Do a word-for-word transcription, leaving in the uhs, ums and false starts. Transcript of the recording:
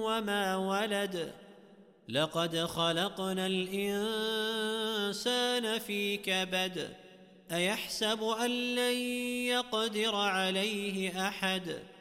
وما ولد لقد خلقنا الإنسان في كبد أيحسب أن لن يقدر عليه أحد